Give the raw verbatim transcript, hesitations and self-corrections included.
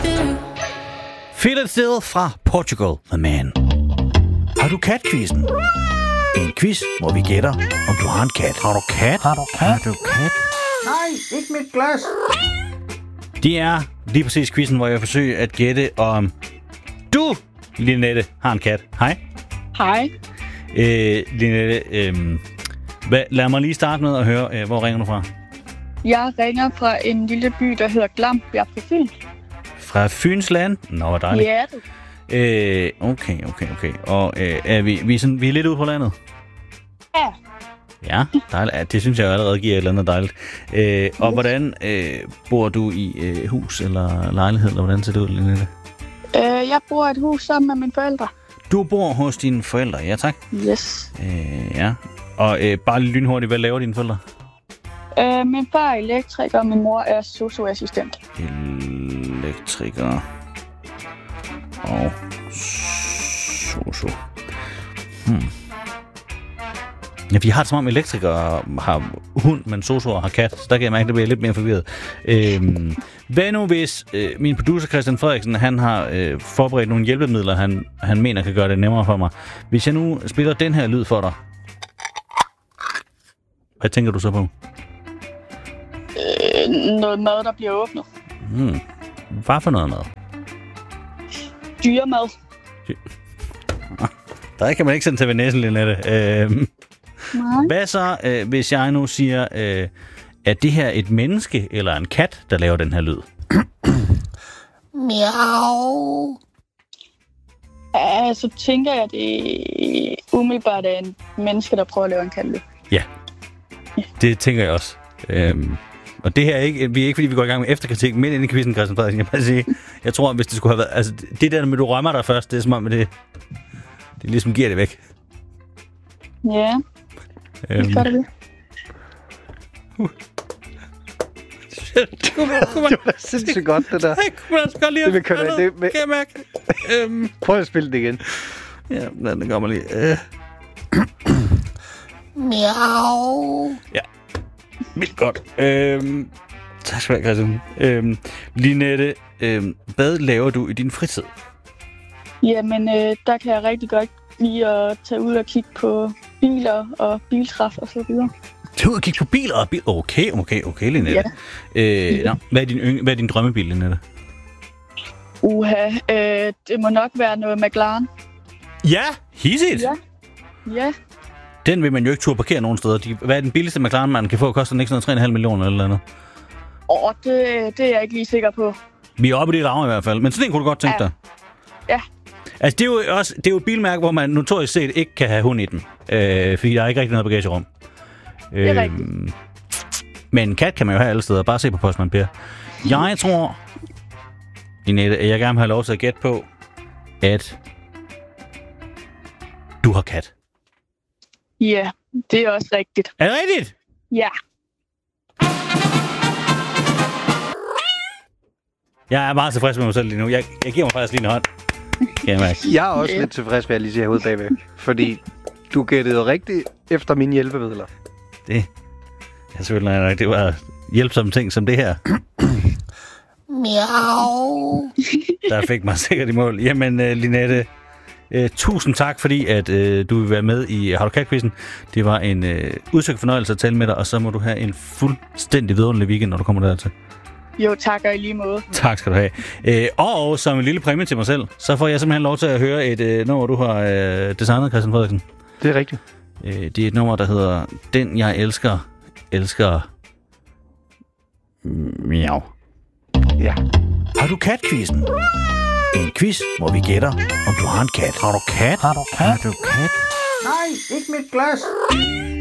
still. Feel It Still fra Portugal, the man. Har du kat-quizzen? En quiz, hvor vi gætter, om du har en kat. Har du kat? Har du kat? Har du kat? Nej, ikke mit glas. Det er lige præcis quizzen, hvor jeg forsøger at gætte, om du, Linette, har en kat. Hej. Hej. Øh, Linette, øh, hvad, lad mig lige starte med at høre, øh, hvor ringer du fra? Jeg ringer fra en lille by, der hedder Glambjerg på Fyn. Fra Fyns land? Nå, hvor dejligt. Ja, du. Øh, okay, okay, okay. Og øh, er vi, vi, er sådan, vi er lidt ude på landet? Ja. Ja, dejligt. Ja, det synes jeg jo allerede giver et eller andet dejligt. Øh, og yes. Hvordan øh, bor du i øh, hus eller lejlighed, eller hvordan ser det ud, Linette? Øh, jeg bor i et hus sammen med mine forældre. Du bor hos dine forældre, ja tak. Yes. Øh, ja. Og øh, bare lige lynhurtigt, hvad laver dine forældre? Øh, min far er elektriker, og min mor er sosu-assistent. Elektriker og sosu. Hmm. Ja, vi har det som om elektrikere har hund, men sosuer har kat, så der kan jeg mærke, at det bliver lidt mere forvirret. Øhm, hvad nu hvis øh, min producer Christian Frederiksen, han har øh, forberedt nogle hjælpemidler, han, han mener kan gøre det nemmere for mig. Hvis jeg nu spiller den her lyd for dig, hvad tænker du så på? Øh, noget mad, der bliver åbnet. Hmm. Hvad for noget mad? Dyremad. Der kan man ikke sende til Vanessa, Linette. Øhm, Nej. hvad så, øh, hvis jeg nu siger, øh, at det her er et menneske eller en kat, der laver den her lyd? Miau. Ja, så tænker jeg, at det umiddelbart er en menneske, der prøver at lave en katlyd. Ja, det tænker jeg også. Øhm, og det her er ikke, vi er ikke, fordi vi går i gang med efterkritik midt inde i quizzen, Christian Frederiksen. Jeg, bare sige, jeg tror, hvis det skulle have været... Altså, det der med, du rømmer dig først, det er som om, det, det ligesom giver det væk. Ja, øhm. det gør det. Uh. Det var sindssygt godt, det der. Jeg kunne også godt lide det vil kunne, det med... kan jeg mærke. Øhm. Prøv at spille det igen. Ja, den kommer lige. Øh. Miau. Ja, vildt godt. Øhm. Tak skal du have, Christian. Øhm. Linette, øhm. hvad laver du i din fritid? Jamen, øh, der kan jeg rigtig godt lide at tage ud og kigge på biler og biltræf og så videre. Tag ud og kigge på biler og biler? Okay, okay, okay, Linette. Ja. Øh, ja. Nå, hvad, er din yng- hvad er din drømmebil, Linette? Uha, øh, det må nok være noget McLaren. Ja, hissigt! Ja, ja. Den vil man jo ikke turde parkere nogen steder. De, hvad er den billigste McLaren, man kan få? Koster den ikke sådan tre komma fem millioner eller andet? Åh, det, det er jeg ikke lige sikker på. Vi er oppe i det ramme i hvert fald. Men sådan en kunne du godt tænke ja. dig? Ja. Altså, det er jo også det er jo et bilmærke, hvor man notorisk set ikke kan have hund i den. Øh, fordi der er ikke rigtig noget bagagerum. Det er øh, rigtigt. Men en kat kan man jo have alle steder. Bare se på Postman Per. Jeg tror, Linette, at jeg gerne vil have lov til at gætte på, at du har kat. Ja, det er også rigtigt. Er det rigtigt? Ja. Jeg er meget tilfreds med mig selv lige nu. Jeg, jeg giver mig faktisk lige en hånd. Jeg, jeg er også lidt tilfreds med, at jeg lige siger herude bagved. Fordi du gættede rigtigt efter mine hjælpemidler. Det er selvfølgelig nok. Det var hjælpsomme ting som det her. Miau. Der fik mig sikkert i mål. Jamen, uh, Linette, uh, tusind tak, fordi at uh, du vil være med i Har du kat-quizzen. Det var en uh, udsøgt fornøjelse at tale med dig, og så må du have en fuldstændig vidunderlig weekend, når du kommer dertil. Jo, tak og i lige måde. Tak skal du have. Øh, og som en lille præmie til mig selv, så får jeg simpelthen lov til at høre et øh, nummer, du har øh, designet, Christian Frederiksen. Det er rigtigt. Øh, det er et nummer, der hedder Den jeg elsker, elsker... Miau. Ja. Har du kat-quizzen? En quiz, hvor vi gætter, om du har en kat. Har du kat? Har du kat? Har du kat? Nej, ikke mit glas.